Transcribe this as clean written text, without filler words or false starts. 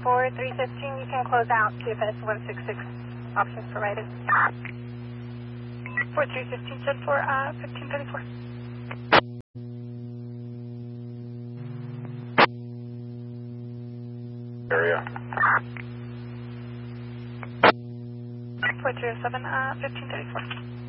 For 315, you can close out QFS 166. Options provided. For 315, set for 1534. Area. 407, 1534.